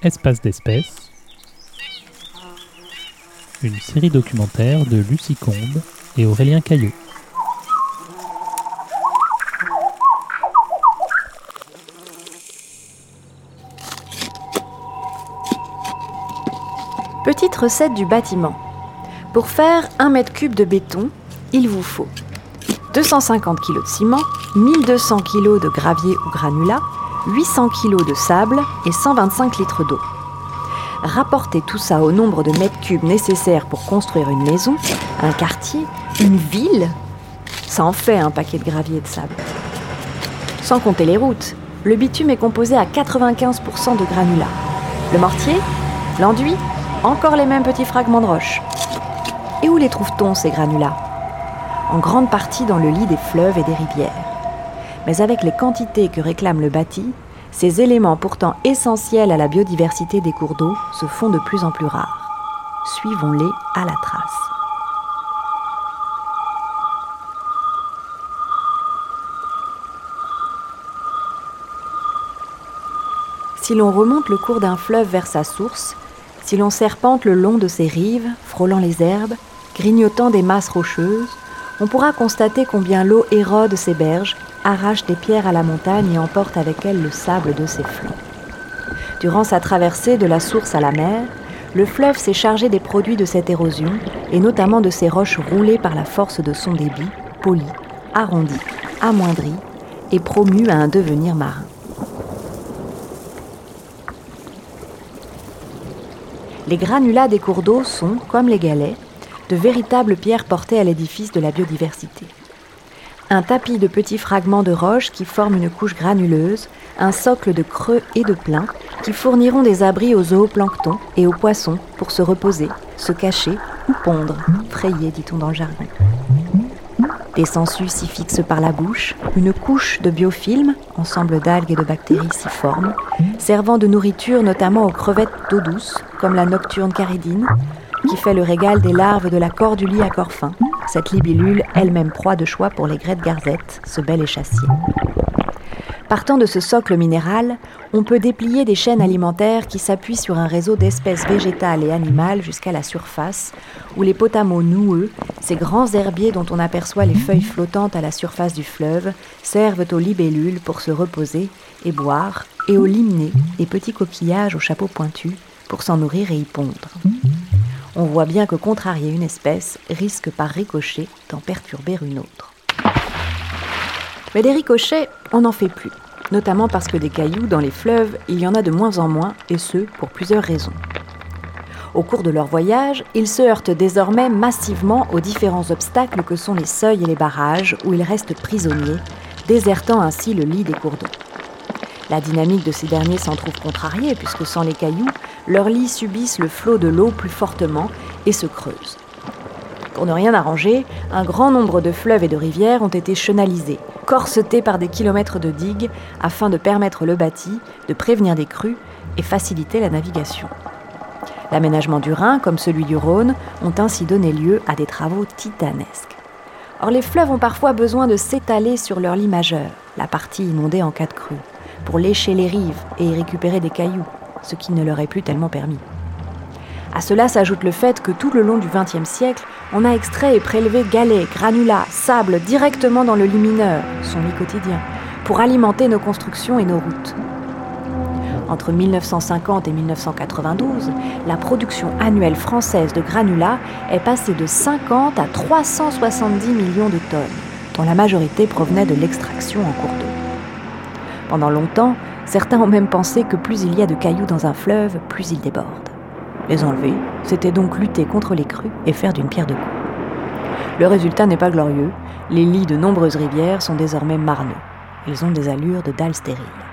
Espace d'espèces, une série documentaire de Lucie Combe et Aurélien Caillot. Petite recette du bâtiment. Pour faire 1 m3 de béton, il vous faut 250 kg de ciment, 1200 kg de gravier ou granulat, 800 kg de sable et 125 litres d'eau. Rapportez tout ça au nombre de mètres cubes nécessaires pour construire une maison, un quartier, une ville. Ça en fait un paquet de gravier et de sable. Sans compter les routes, le bitume est composé à 95% de granulat. Le mortier, l'enduit, encore les mêmes petits fragments de roche. Et où les trouve-t-on, ces granulats ? En grande partie dans le lit des fleuves et des rivières. Mais avec les quantités que réclame le bâti, ces éléments pourtant essentiels à la biodiversité des cours d'eau se font de plus en plus rares. Suivons-les à la trace. Si l'on remonte le cours d'un fleuve vers sa source, si l'on serpente le long de ses rives, frôlant les herbes, grignotant des masses rocheuses, on pourra constater combien l'eau érode ses berges, arrache des pierres à la montagne et emporte avec elle le sable de ses flancs. Durant sa traversée de la source à la mer, le fleuve s'est chargé des produits de cette érosion, et notamment de ces roches roulées par la force de son débit, polies, arrondies, amoindries et promues à un devenir marin. Les granulats des cours d'eau sont, comme les galets, de véritables pierres portées à l'édifice de la biodiversité. Un tapis de petits fragments de roche qui forment une couche granuleuse, un socle de creux et de pleins qui fourniront des abris aux zooplanctons et aux poissons pour se reposer, se cacher ou pondre, frayer dit-on dans le jargon. Des sangsues s'y fixent par la bouche, une couche de biofilm, ensemble d'algues et de bactéries s'y forme, servant de nourriture notamment aux crevettes d'eau douce, comme la nocturne caridine, qui fait le régal des larves de la cordulie à corps fin, cette libellule elle-même proie de choix pour les grette-garzettes, ce bel échassier. Partant de ce socle minéral, on peut déplier des chaînes alimentaires qui s'appuient sur un réseau d'espèces végétales et animales jusqu'à la surface, où les potamos noueux, ces grands herbiers dont on aperçoit les feuilles flottantes à la surface du fleuve, servent aux libellules pour se reposer et boire, et aux limnés, les petits coquillages aux chapeaux pointus, pour s'en nourrir et y pondre. On voit bien que contrarier une espèce risque par ricochet d'en perturber une autre. Mais des ricochets, on n'en fait plus, notamment parce que des cailloux dans les fleuves, il y en a de moins en moins, et ce, pour plusieurs raisons. Au cours de leur voyage, ils se heurtent désormais massivement aux différents obstacles que sont les seuils et les barrages, où ils restent prisonniers, désertant ainsi le lit des cours d'eau. La dynamique de ces derniers s'en trouve contrariée, puisque sans les cailloux, leurs lits subissent le flot de l'eau plus fortement et se creusent. Pour ne rien arranger, un grand nombre de fleuves et de rivières ont été chenalisés, corsetés par des kilomètres de digues, afin de permettre le bâti, de prévenir des crues et faciliter la navigation. L'aménagement du Rhin, comme celui du Rhône, ont ainsi donné lieu à des travaux titanesques. Or, les fleuves ont parfois besoin de s'étaler sur leur lit majeur, la partie inondée en cas de crue, pour lécher les rives et y récupérer des cailloux, ce qui ne leur est plus tellement permis. À cela s'ajoute le fait que tout le long du XXe siècle, on a extrait et prélevé galets, granulats, sable directement dans le lit mineur, son lit quotidien, pour alimenter nos constructions et nos routes. Entre 1950 et 1992, la production annuelle française de granulats est passée de 50 à 370 millions de tonnes, dont la majorité provenait de l'extraction en cours d'eau. Pendant longtemps, certains ont même pensé que plus il y a de cailloux dans un fleuve, plus il déborde. Les enlever, c'était donc lutter contre les crues et faire d'une pierre deux coups. Le résultat n'est pas glorieux, les lits de nombreuses rivières sont désormais marneux. Ils ont des allures de dalles stériles.